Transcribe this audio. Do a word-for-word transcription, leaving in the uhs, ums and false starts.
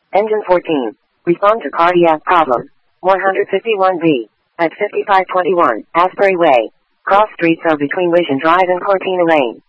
Engine fourteen. Respond to cardiac problem. one fifty-one B. At fifty-five twenty-one, Asbury Way. Cross streets are between Wish and Drive and Cortina Lane.